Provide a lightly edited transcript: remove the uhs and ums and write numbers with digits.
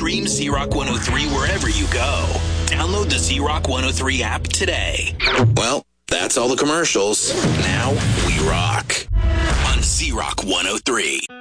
Stream Z-Rock 103 wherever you go. Download the Z-Rock 103 app today. Well, that's all the commercials. Now we rock on Z-Rock 103.